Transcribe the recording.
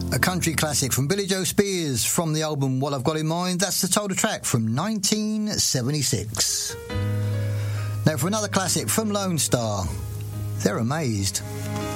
A country classic from Billy Joe Spears from the album What I've Got in Mind. That's the title track from 1976. Now for another classic from Lone Star, They're Amazed.